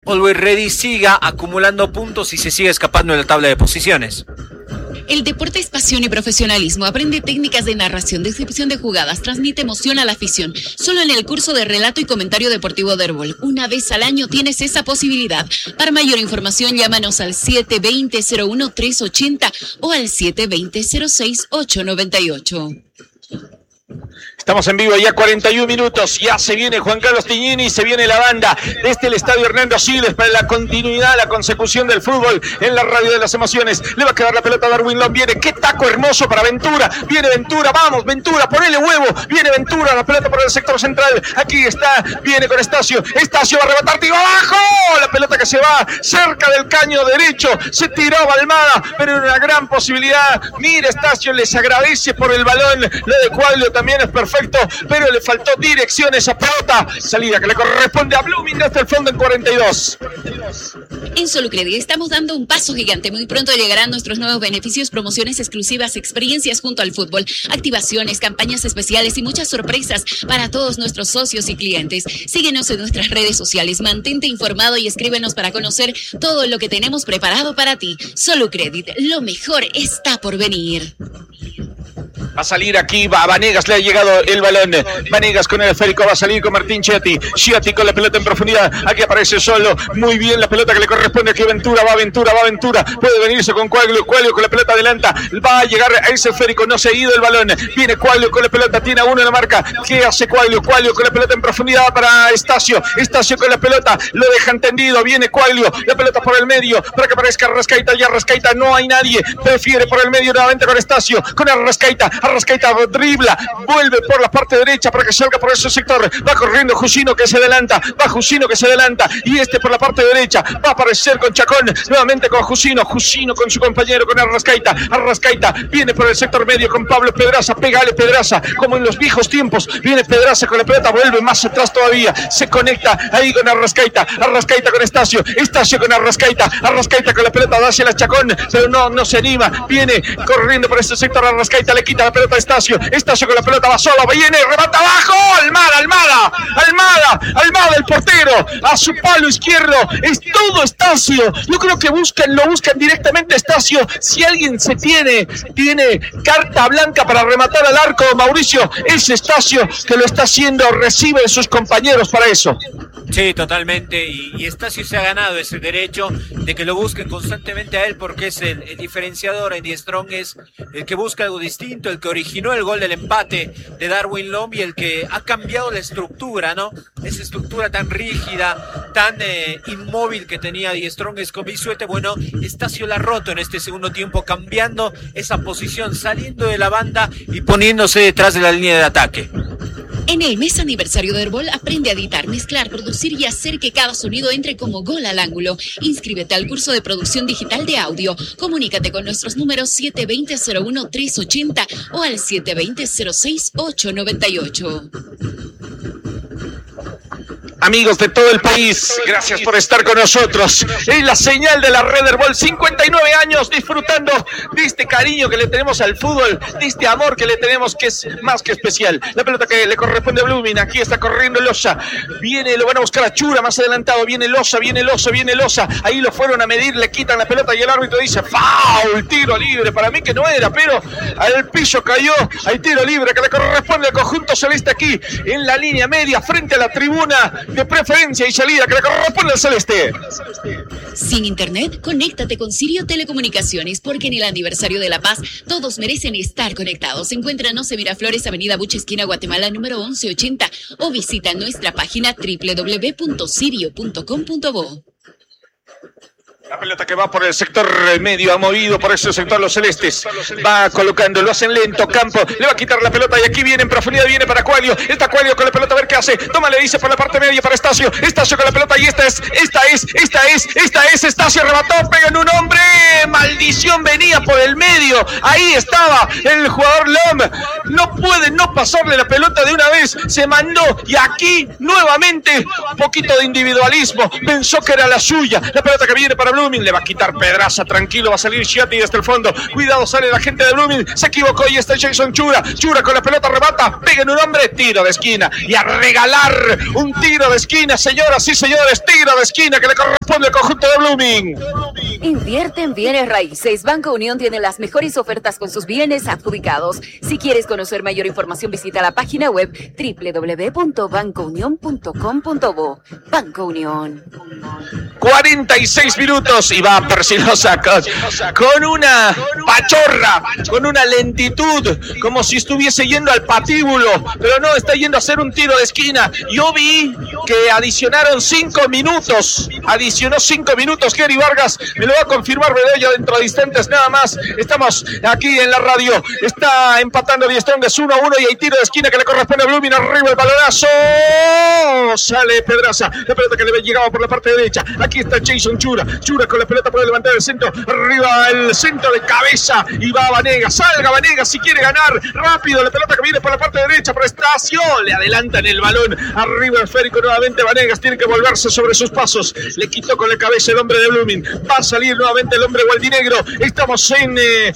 Always Ready siga acumulando puntos y se siga escapando en la tabla de posiciones. El deporte es pasión y profesionalismo. Aprende técnicas de narración, descripción de jugadas, transmite emoción a la afición. Solo en el curso de relato y comentario deportivo de Herbol. Una vez al año tienes esa posibilidad. Para mayor información, llámanos al 720-01380 o al 720-06898. Estamos en vivo ya 41 minutos, ya se viene Juan Carlos Tignini, se viene la banda desde el estadio Hernando Siles para la continuidad, la consecución del fútbol en la radio de las emociones. Le va a quedar la pelota a Darwin Lom, viene, qué taco hermoso para Ventura, viene Ventura, vamos Ventura, ponele huevo, viene Ventura, la pelota por el sector central, aquí está, viene con Estacio va a arrebatar, tiro abajo, la pelota que se va cerca del caño derecho, se tiró Balmada, pero era una gran posibilidad. Mira, Estacio les agradece por el balón, lo de Cuadrio también es perfecto, pero le faltó dirección esa pelota. Salida que le corresponde a Blooming desde el fondo en 42. En Solucredit estamos dando un paso gigante. Muy pronto llegarán nuestros nuevos beneficios, promociones exclusivas, experiencias junto al fútbol, activaciones, campañas especiales y muchas sorpresas para todos nuestros socios y clientes. Síguenos en nuestras redes sociales, mantente informado y escríbenos para conocer todo lo que tenemos preparado para ti. Solucredit, lo mejor está por venir. Va a salir aquí, va a Vanegas, le ha llegado el balón. Vanegas con el esférico, va a salir con Martín Chiatti con la pelota en profundidad. Aquí aparece solo, muy bien la pelota que le corresponde aquí. Ventura, puede venirse con Cuaglio con la pelota adelanta, va a llegar a ese esférico, no se ha ido el balón. Viene Cuaglio con la pelota, tiene a uno en la marca. ¿Qué hace Cuaglio con la pelota en profundidad para Estacio con la pelota, lo deja entendido. Viene Cuaglio, la pelota por el medio para que aparezca Arrascaita, y Arrascaita no hay nadie, prefiere por el medio nuevamente con Estacio, con Arrascaita dribla, vuelve por la parte derecha para que salga por ese sector, va corriendo Jusino que se adelanta, y por la parte derecha va a aparecer con Chacón, nuevamente con Jusino con su compañero, con Arrascaita viene por el sector medio con Pablo Pedraza, pégale Pedraza, como en los viejos tiempos, viene Pedraza con la pelota, vuelve más atrás todavía, se conecta ahí con Arrascaita con Estacio con Arrascaita con la pelota, va hacia la Chacón, pero no se anima, viene corriendo por ese sector Arrascaita, le quita la pelota a Estacio con la pelota, va solo, viene, remata abajo, Almada, el portero, a su palo izquierdo, es todo Estacio. Yo creo que lo buscan directamente Estacio. Si alguien tiene carta blanca para rematar al arco, Mauricio, es Estacio que lo está haciendo, recibe de sus compañeros para eso. Sí, totalmente, y Estacio se ha ganado ese derecho de que lo busquen constantemente a él, porque es el diferenciador. En Die Strong es el que busca algo distinto, el que originó el gol del empate de Darwin Lom y el que ha cambiado la estructura, ¿no? Esa estructura tan rígida, tan inmóvil que tenía Die Strong con Bisuete. Bueno, Estacio la ha roto en este segundo tiempo, cambiando esa posición, saliendo de la banda y poniéndose detrás de la línea de ataque. En el mes aniversario de Herbol, aprende a editar, mezclar, producir y hacer que cada sonido entre como gol al ángulo. Inscríbete al curso de producción digital de audio. Comunícate con nuestros números 720-01-380 o al 720-06-898. Amigos de todo el país, gracias por estar con nosotros. Es la señal de la red Herbol, 59 años disfrutando de este cariño que le tenemos al fútbol, de este amor que le tenemos, que es más que especial. La pelota que le corresponde a Blooming, aquí está corriendo Loza, viene, lo van a buscar a Chura más adelantado, viene Loza, ahí lo fueron a medir, le quitan la pelota y el árbitro dice foul, tiro libre, para mí que no era, pero al piso cayó, hay tiro libre que le corresponde al conjunto celeste aquí, en la línea media, frente a la tribuna de preferencia y salida que le corresponde al celeste. Sin internet, conéctate con Sirio Telecomunicaciones, porque en el aniversario de La Paz todos merecen estar conectados. Encuéntranos en Miraflores, Avenida Buche, esquina Guatemala, número 1180, o visita nuestra página www.sirio.com.bo. La pelota que va por el sector medio, ha movido por ese sector los celestes, va colocando, lo hacen lento, Campo, le va a quitar la pelota y aquí viene en profundidad, viene para Cuaglio, está Cuaglio con la pelota, a ver qué hace, toma, le dice por la parte media para Estacio con la pelota y esta es, Estacio remató, pega en un hombre, maldición, venía por el medio, ahí estaba el jugador Lom, no puede no pasarle la pelota de una vez, se mandó y aquí nuevamente un poquito de individualismo, pensó que era la suya, la pelota que viene para Blooming, le va a quitar Pedraza, tranquilo, va a salir Chiati desde el fondo, cuidado, sale la gente de Blooming, se equivocó y está Jason Chura con la pelota, rebata, pega en un hombre, tiro de esquina, y a regalar un tiro de esquina, señoras y señores, tiro de esquina que le corresponde al conjunto de Blooming. Invierte en bienes raíces. Banco Unión tiene las mejores ofertas con sus bienes adjudicados. Si quieres conocer mayor información, visita la página web www.bancounion.com.bo. Banco Unión. 46 minutos y va Persilosa con una pachorra, con una lentitud, como si estuviese yendo al patíbulo, pero no, está yendo a hacer un tiro de esquina. Yo vi que adicionaron 5 minutos, Gary Vargas, me lo va a confirmar Bedoya dentro de instantes nada más. Estamos aquí en la radio, está empatando Die Strongest 1-1 y hay tiro de esquina que le corresponde a Blooming, arriba el balonazo, sale Pedraza, la pelota que le llegaba por la parte derecha, aquí está Jason Chura con la pelota por el levantar del centro, arriba el centro de cabeza y va Vanegas, salga Vanegas si quiere ganar, rápido la pelota que viene por la parte derecha, Prestacio, le adelantan el balón, arriba el esférico nuevamente Vanegas, tiene que volverse sobre sus pasos, le quitó con la cabeza el hombre de Blooming, va a salir nuevamente el hombre gualdinegro, estamos en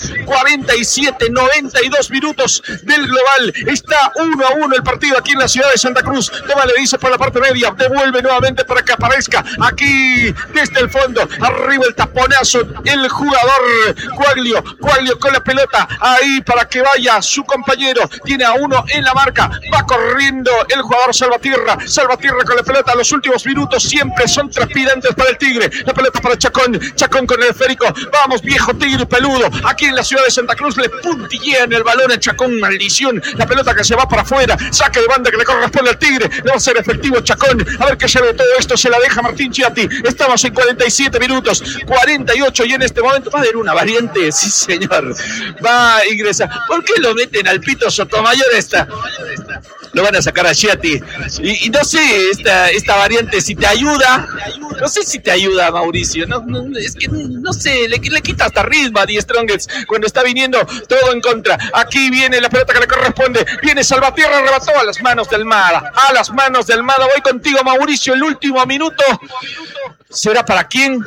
92 minutos del global, está 1-1 el partido aquí en la ciudad de Santa Cruz, toma le dice por la parte media, devuelve nuevamente para que aparezca aquí desde el fondo, arriba el taponazo, el jugador Quaglio con la pelota, ahí para que vaya su compañero, tiene a uno en la marca, va corriendo el jugador Salvatierra con la pelota, los últimos minutos siempre son trepidantes para el Tigre, la pelota para Chacón con el esférico, vamos viejo Tigre peludo, aquí en la ciudad de Santa Cruz le puntillean el balón a Chacón, maldición, la pelota que se va para afuera, saque de banda que le corresponde al Tigre, le va a ser efectivo Chacón, a ver qué se ve todo esto, se la deja Martín Chiatti, estamos en 47 minutos, 48 y en este momento va a haber una variante, sí señor, va a ingresar, ¿por qué lo meten al Pito Sotomayor esta? Lo van a sacar a Chiatti y no sé esta variante si te ayuda, no sé si te ayuda Mauricio, no, es que no sé, le quita hasta ritmo a Die Strongest cuando está viniendo todo en contra, aquí viene la pelota que le corresponde, viene Salvatierra, arrebató a las manos del Mada, voy contigo Mauricio, el último minuto, ¿será para quién?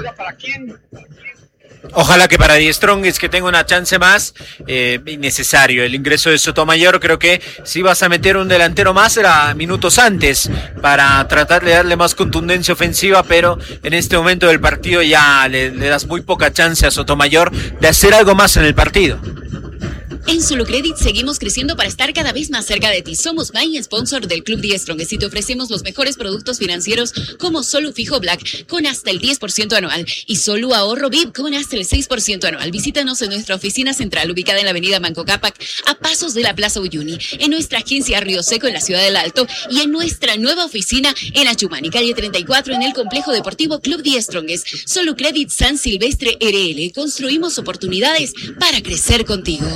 Ojalá que para Die Strongest que tenga una chance más, innecesario el ingreso de Sotomayor, creo que si vas a meter un delantero más era minutos antes para tratar de darle más contundencia ofensiva, pero en este momento del partido ya le das muy poca chance a Sotomayor de hacer algo más en el partido. En Solucredit seguimos creciendo para estar cada vez más cerca de ti. Somos My Sponsor del Club Die Strongest y te ofrecemos los mejores productos financieros como Solu Fijo Black con hasta el 10% anual y Solu Ahorro VIP con hasta el 6% anual. Visítanos en nuestra oficina central ubicada en la avenida Manco Cápac a pasos de la Plaza Uyuni, en nuestra agencia Río Seco en la ciudad del Alto y en nuestra nueva oficina en Achumani, calle 34 en el complejo deportivo Club Die Strongest. Solucredit San Silvestre RL. Construimos oportunidades para crecer contigo.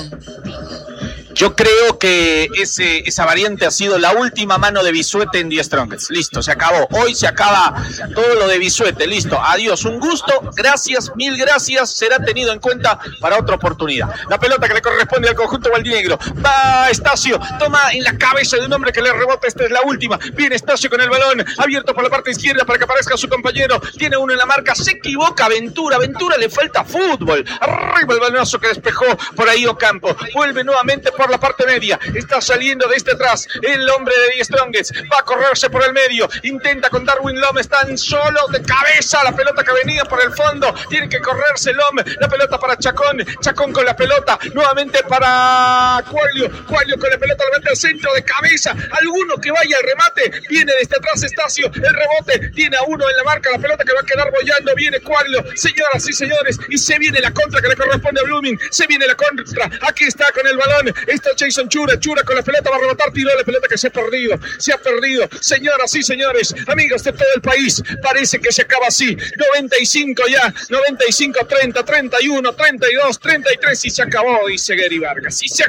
Yo creo que esa variante ha sido la última mano de Bisuete en Die Strongest. Listo, se acabó. Hoy se acaba todo lo de Bisuete. Listo, adiós. Un gusto, gracias, mil gracias. Será tenido en cuenta para otra oportunidad. La pelota que le corresponde al conjunto gualdinegro. Va Estacio, toma en la cabeza de un hombre que le rebota. Esta es la última. Viene Estacio con el balón, abierto por la parte izquierda para que aparezca su compañero. Tiene uno en la marca, se equivoca Ventura. Ventura le falta fútbol. Arriba el balonazo que despejó por ahí Ocampo. Vuelve nuevamente por la parte media, está saliendo desde atrás el hombre de Die Strongest, va a correrse por el medio, intenta con Darwin Lom, están solo de cabeza, la pelota que venía por el fondo, tiene que correrse Lom, la pelota para Chacón con la pelota, nuevamente para Quaglio con la pelota, levanta el centro de cabeza, alguno que vaya al remate, viene desde atrás Estacio, el rebote, tiene a uno en la marca, la pelota que va a quedar bollando, viene Quaglio, señoras y señores, y se viene la contra que le corresponde a Blooming, se viene la contra, aquí está con el balón, está Jason Chura con la pelota, va a rebotar, tiró la pelota que se ha perdido, señoras y señores, amigos de todo el país, parece que se acaba así, 95 ya, 95, 30, 31, 32, 33, y se acabó, dice Gary Vargas, y se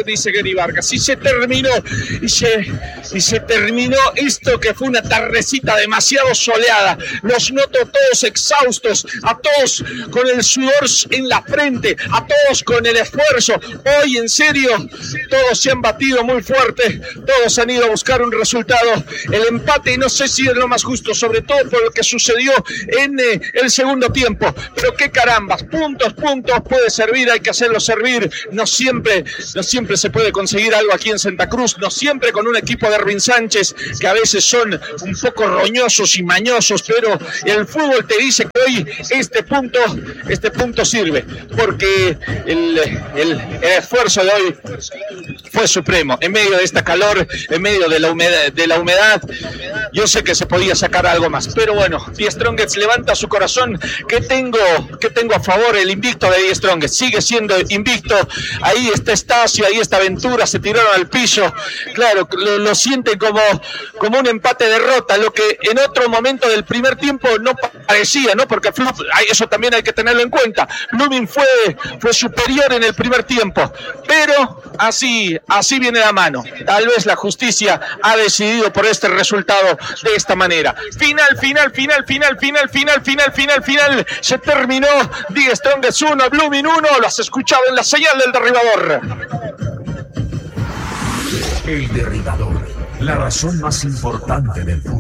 terminó, y se terminó esto que fue una tardecita demasiado soleada, los noto todos exhaustos, a todos con el sudor en la frente, a todos con el esfuerzo, hoy en serio, todos se han batido muy fuerte, todos han ido a buscar un resultado. El empate, y no sé si es lo más justo, sobre todo por lo que sucedió en el segundo tiempo, pero qué carambas, puntos puede servir, hay que hacerlo servir. No siempre se puede conseguir algo aquí en Santa Cruz, no siempre con un equipo de Ervin Sánchez, que a veces son un poco roñosos y mañosos, pero el fútbol te dice que hoy este punto sirve, porque el esfuerzo de hoy fue supremo, en medio de esta calor, en medio de la humedad. Yo sé que se podía sacar algo más, pero bueno, Die Strongest levanta su corazón. ¿Qué tengo a favor? El invicto de Die Strongest sigue siendo invicto. Ahí está Estacio, ahí está Ventura, se tiraron al piso. Claro, lo sienten como un empate-derrota, lo que en otro momento del primer tiempo no parecía, ¿no? Porque eso también hay que tenerlo en cuenta. Blooming fue superior en el primer tiempo, pero así viene la mano. Tal vez la justicia ha decidido por este resultado de esta manera. Final. Se terminó. Die Strongest 1, Blooming 1. Lo has escuchado en la señal del derribador. El derribador, la razón más importante del fútbol.